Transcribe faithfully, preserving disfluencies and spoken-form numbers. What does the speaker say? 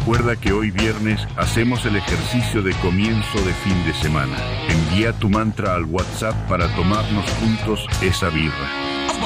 Recuerda que hoy viernes hacemos el ejercicio de comienzo de fin de semana. Envía tu mantra al WhatsApp para tomarnos juntos esa birra.